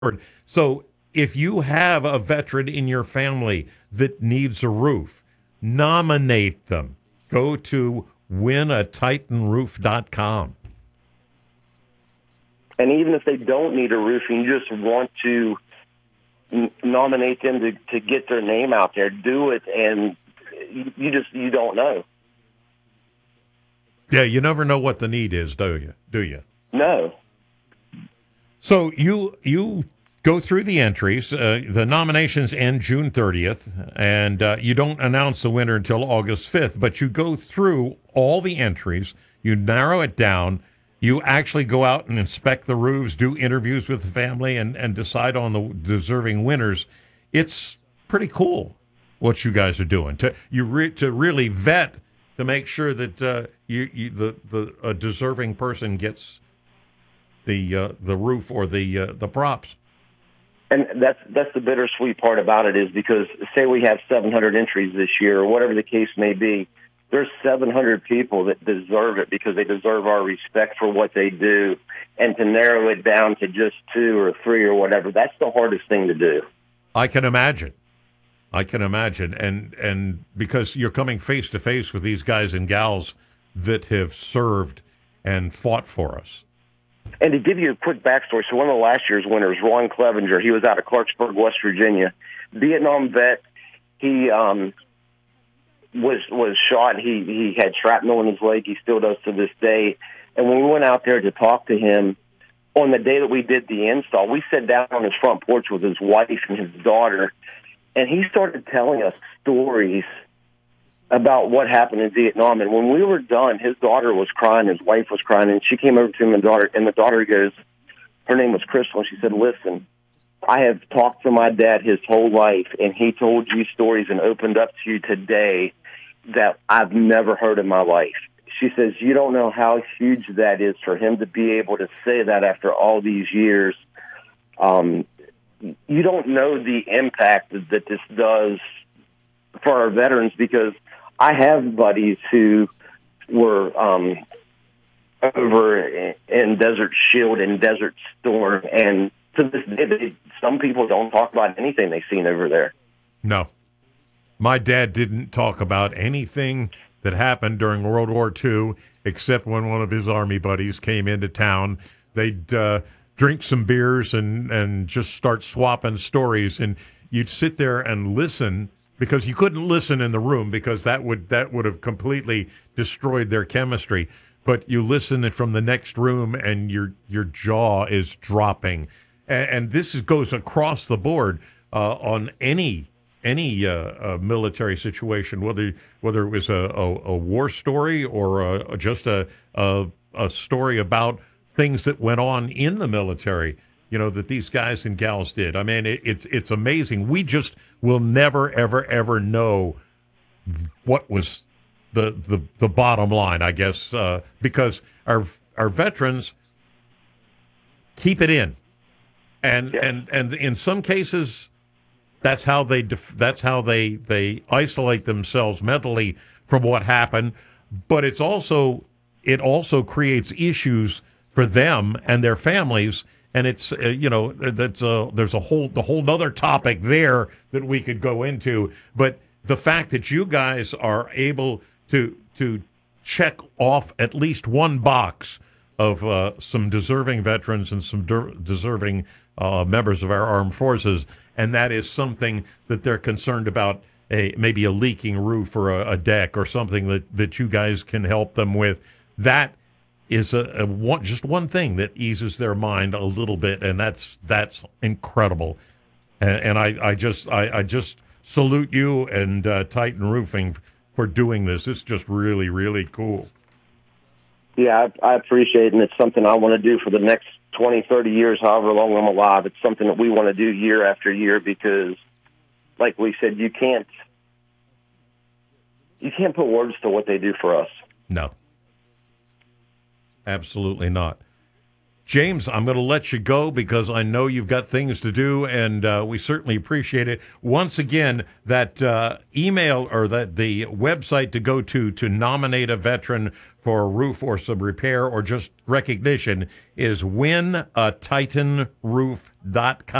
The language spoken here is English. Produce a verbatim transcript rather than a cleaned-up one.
So if you have a veteran in your family that needs a roof, nominate them. Go to win a titan roof dot com. And even if they don't need a roof and you just want to n- nominate them to, to get their name out there, do it, and you, you just you don't know. Yeah, you never know what the need is, do you? Do you? No. So you you go through the entries. Uh, the nominations end June thirtieth, and uh, you don't announce the winner until August fifth. But you go through all the entries. You narrow it down. You actually go out and inspect the roofs, do interviews with the family, and, and decide on the deserving winners. It's pretty cool what you guys are doing to you re, to really vet to make sure that uh, you, you the the a deserving person gets the uh, the roof or the uh, the props. And that's that's the bittersweet part about it, is because say we have seven hundred entries this year or whatever the case may be, there's seven hundred people that deserve it because they deserve our respect for what they do. And to narrow it down to just two or three or whatever, that's the hardest thing to do. I can imagine. I can imagine. And and because you're coming face to face with these guys and gals that have served and fought for us. And to give you a quick backstory, so one of the last year's winners, Ron Clevenger, he was out of Clarksburg, West Virginia, Vietnam vet. He um, was was shot. He he had shrapnel in his leg. He still does to this day. And when we went out there to talk to him on the day that we did the install, we sat down on his front porch with his wife and his daughter, and he started telling us stories about what happened in Vietnam. And when we were done, his daughter was crying, his wife was crying, and she came over to him and daughter, and the daughter goes, her name was Crystal, and she said, "Listen, I have talked to my dad his whole life, and he told you stories and opened up to you today that I've never heard in my life." She says, "You don't know how huge that is for him to be able to say that after all these years. Um, you don't know the impact that this does for our veterans, because I have buddies who were um, over in Desert Shield and Desert Storm, and to this day, they, some people don't talk about anything they've seen over there." No. My dad didn't talk about anything that happened during World War Two, except when one of his Army buddies came into town. They'd uh, drink some beers and, and just start swapping stories, and you'd sit there and listen, because you couldn't listen in the room because that would that would have completely destroyed their chemistry. But you listen from the next room, and your your jaw is dropping, and, and this is, goes across the board uh, on any any uh, uh, military situation, whether whether it was a, a, a war story or a, just a, a a story about things that went on in the military, you know, that these guys and gals did. I mean, it, it's it's amazing. We just will never, ever, ever know what was the the, the bottom line, I guess, uh, because our our veterans keep it in, and Yes. and and in some cases, that's how they def- that's how they they isolate themselves mentally from what happened. But it's also it also creates issues for them and their families. And it's, uh, you know, that's a, there's a whole, the whole other topic there that we could go into. But the fact that you guys are able to, to check off at least one box of uh, some deserving veterans and some de- deserving uh, members of our armed forces, and that is something that they're concerned about, a, maybe a leaking roof or a, a deck or something that, that you guys can help them with, that is a, a one, just one thing that eases their mind a little bit, and that's that's incredible. And, and I, I just I, I just salute you and uh, Titan Roofing for doing this. It's just really, really cool. Yeah, I, I appreciate it, and it's something I want to do for the next twenty, thirty years, however long I'm alive. It's something that we want to do year after year because, like we said, you can't you can't put words to what they do for us. No. Absolutely not. James, I'm going to let you go because I know you've got things to do, and uh, we certainly appreciate it. Once again, that uh, email or that the website to go to to nominate a veteran for a roof or some repair or just recognition is win a titan roof dot com.